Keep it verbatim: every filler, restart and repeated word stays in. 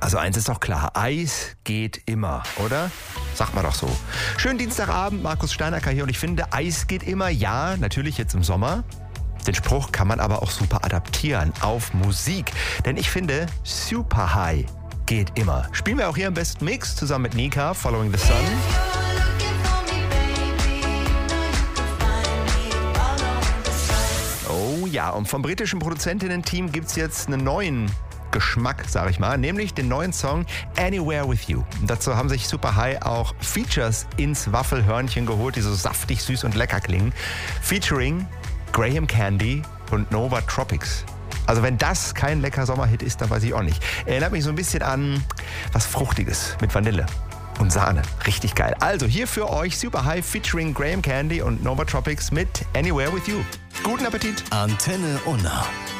Also eins ist doch klar, Eis geht immer, oder? Sagt man doch so. Schönen Dienstagabend, Markus Steinacker hier und ich finde, Eis geht immer, ja, natürlich jetzt im Sommer. Den Spruch kann man aber auch super adaptieren auf Musik. Denn ich finde, Super High geht immer. Spielen wir auch hier im besten Mix zusammen mit Nika, Following the Sun. Oh ja, und vom britischen Produzentinnen-Team gibt es jetzt einen neuen Geschmack, sag ich mal, nämlich den neuen Song Anywhere With You. Und dazu haben sich Super High auch Features ins Waffelhörnchen geholt, die so saftig, süß und lecker klingen. Featuring Graham Candy und Nova Tropics. Also wenn das kein lecker Sommerhit ist, dann weiß ich auch nicht. Erinnert mich so ein bisschen an was Fruchtiges mit Vanille und Sahne. Richtig geil. Also hier für euch Super High featuring Graham Candy und Nova Tropics mit Anywhere With You. Guten Appetit. Antenne Unna.